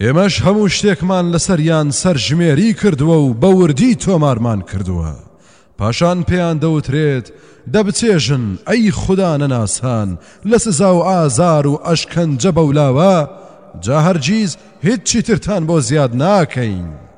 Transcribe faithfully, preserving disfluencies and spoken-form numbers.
ئێمەش هەموو شتێکمان لەسەریان سەرژمێری کردووە و بەوردی تۆمارمان کردووە. پاشان پێیان دەوترێت دەبچێژن ئەی خوددا نەناسان لە سزا و ئازار و ئەشکەنجە بەولاوە، جا هەرگیز هیچی ترتان بۆ زیاد ناکەین.